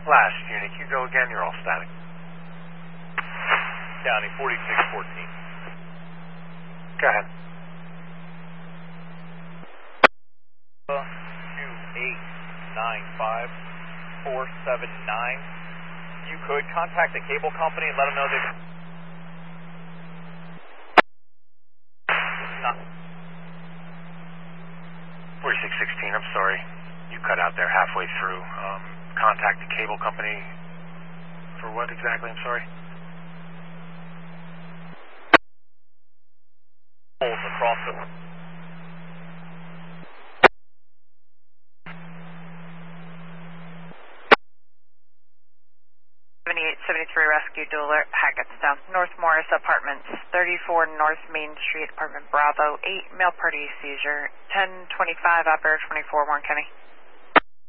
Last unit, you go again, you're all static. County 4614. Go ahead. 2895479. You could contact the cable company and let them know that. 4616, I'm sorry. You cut out there halfway through. Contact the cable company for what exactly? I'm sorry. Poles across the. 7873 Rescue Dual Alert, Hackettstown, North Morris Apartments, 34 North Main Street, Apartment Bravo, 8, male party seizure, 1025 Operator 24, Warren County.